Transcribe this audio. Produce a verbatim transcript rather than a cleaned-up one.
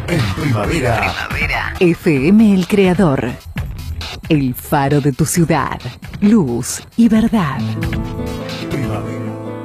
En primavera. Primavera. F M El Creador. El faro de tu ciudad. Luz y verdad.